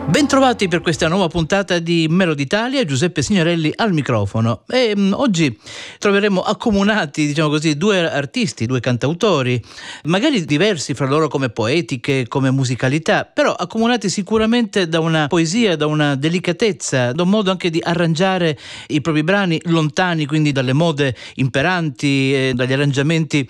Bentrovati per questa nuova puntata di Melody Italia, Giuseppe Signorelli al microfono. Oggi troveremo accomunati, diciamo così, due artisti, due cantautori, magari diversi fra loro come poetiche, come musicalità, però accomunati sicuramente da una poesia, da una delicatezza, da un modo anche di arrangiare i propri brani lontani quindi dalle mode imperanti, dagli arrangiamenti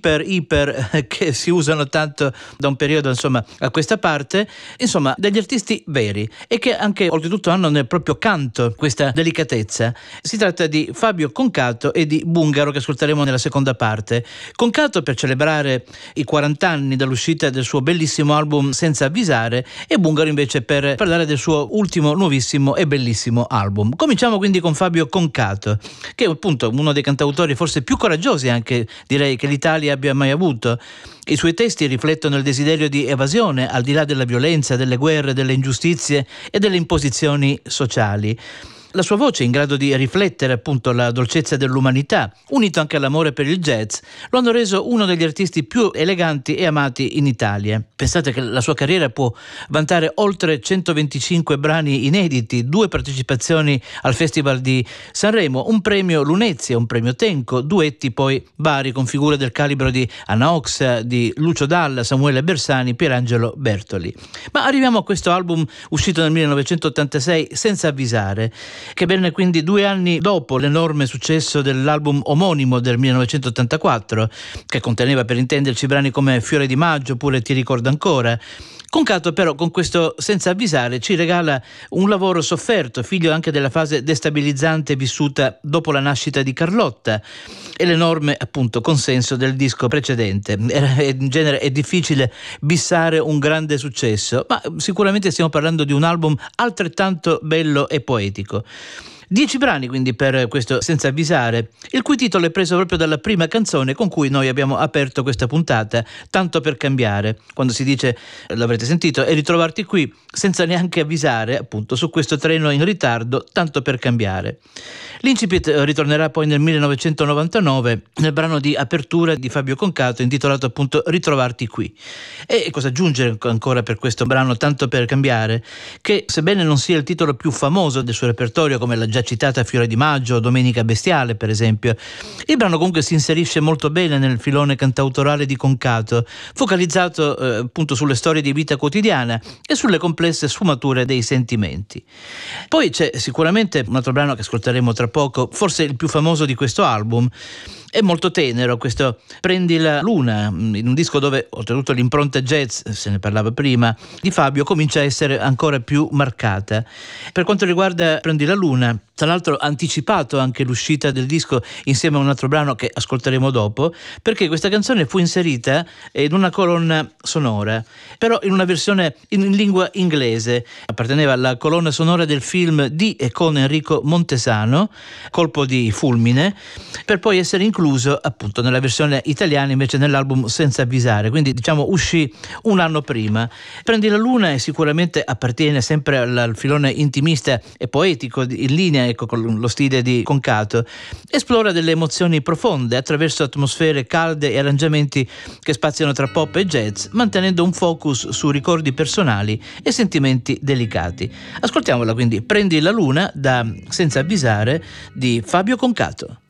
iper che si usano tanto da un periodo insomma a questa parte, insomma degli artisti veri e che anche oltretutto hanno nel proprio canto questa delicatezza. Si tratta di Fabio Concato e di Bungaro, che ascolteremo nella seconda parte. Concato per celebrare i 40 anni dall'uscita del suo bellissimo album Senza avvisare, e Bungaro invece per parlare del suo ultimo nuovissimo e bellissimo album. Cominciamo quindi con Fabio Concato, che è appunto uno dei cantautori forse più coraggiosi anche direi che l'Italia abbia mai avuto. I suoi testi riflettono il desiderio di evasione al di là della violenza, delle guerre, delle ingiustizie e delle imposizioni sociali. La sua voce, in grado di riflettere appunto la dolcezza dell'umanità, unito anche all'amore per il jazz, lo hanno reso uno degli artisti più eleganti e amati in Italia. Pensate che la sua carriera può vantare oltre 125 brani inediti, 2 partecipazioni al Festival di Sanremo, un premio Lunezia, un premio Tenco, duetti poi vari con figure del calibro di Anna Ox, di Lucio Dalla, Samuele Bersani, Pierangelo Bertoli. Ma arriviamo a questo album uscito nel 1986, Senza avvisare, che venne quindi 2 anni dopo l'enorme successo dell'album omonimo del 1984, che conteneva per intenderci brani come Fiore di maggio oppure Ti ricordo ancora. Concato però con questo Senza avvisare ci regala un lavoro sofferto, figlio anche della fase destabilizzante vissuta dopo la nascita di Carlotta e l'enorme appunto consenso del disco precedente. In genere è difficile bissare un grande successo, ma sicuramente stiamo parlando di un album altrettanto bello e poetico. 10 brani quindi per questo Senza avvisare, il cui titolo è preso proprio dalla prima canzone con cui noi abbiamo aperto questa puntata, Tanto per cambiare, quando si dice, l'avrete sentito, e ritrovarti qui senza neanche avvisare, appunto, su questo treno in ritardo, tanto per cambiare. L'incipit ritornerà poi nel 1999 nel brano di apertura di Fabio Concato intitolato appunto Ritrovarti qui. E cosa aggiungere ancora per questo brano Tanto per cambiare, che sebbene non sia il titolo più famoso del suo repertorio come la già citata Fiore di maggio o Domenica bestiale per esempio, il brano comunque si inserisce molto bene nel filone cantautorale di Concato, focalizzato appunto sulle storie di vita quotidiana e sulle complesse sfumature dei sentimenti. Poi c'è sicuramente un altro brano che ascolteremo tra poco, forse il più famoso di questo album. È molto tenero questo Prendi la luna, in un disco dove oltretutto l'impronta jazz, se ne parlava prima, di Fabio comincia a essere ancora più marcata. Per quanto riguarda Prendi la luna, tra l'altro ha anticipato anche l'uscita del disco insieme a un altro brano che ascolteremo dopo, perché questa canzone fu inserita in una colonna sonora, però in una versione in lingua inglese. Apparteneva alla colonna sonora del film di e con Enrico Montesano, Colpo di fulmine, per poi essere incluso appunto nella versione italiana invece nell'album Senza avvisare, quindi diciamo uscì un anno prima. Prendi la luna e sicuramente appartiene sempre al filone intimista e poetico in linea con lo stile di Concato. Esplora delle emozioni profonde attraverso atmosfere calde e arrangiamenti che spaziano tra pop e jazz, mantenendo un focus su ricordi personali e sentimenti delicati. Ascoltiamola quindi, Prendi la luna da Senza avvisare di Fabio Concato.